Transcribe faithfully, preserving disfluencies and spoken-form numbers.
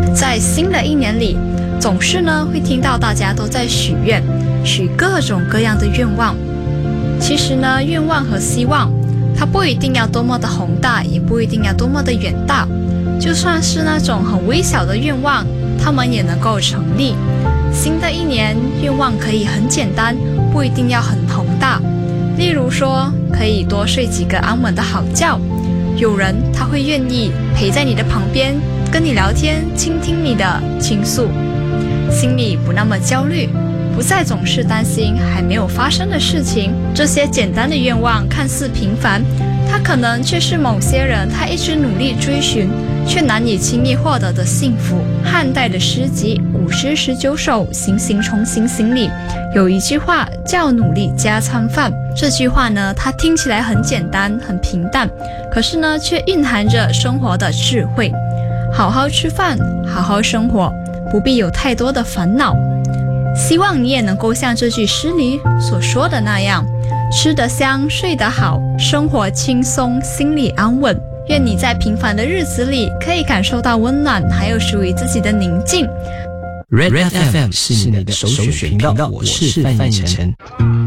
在新的一年里，总是呢会听到大家都在许愿，许各种各样的愿望。其实呢，愿望和希望，它不一定要多么的宏大，也不一定要多么的远大。就算是那种很微小的愿望，它们也能够成立。新的一年，愿望可以很简单，不一定要很宏大。例如说，可以多睡几个安稳的好觉。有人他会愿意陪在你的旁边，跟你聊天，倾听你的倾诉，心里不那么焦虑，不再总是担心还没有发生的事情。这些简单的愿望看似平凡，它可能却是某些人他一直努力追寻，却难以轻易获得的幸福。汉代的诗集《古诗十九首·行行重行行》里有一句话叫努力加餐饭。这句话呢，它听起来很简单很平淡，可是呢却蕴含着生活的智慧。好好吃饭，好好生活，不必有太多的烦恼。希望你也能够像这句诗里所说的那样，吃得香，睡得好，生活轻松，心里安稳。愿你在平凡的日子里可以感受到温暖，还有属于自己的宁静。 Red F M 是你的首选频道，我是范逸臣。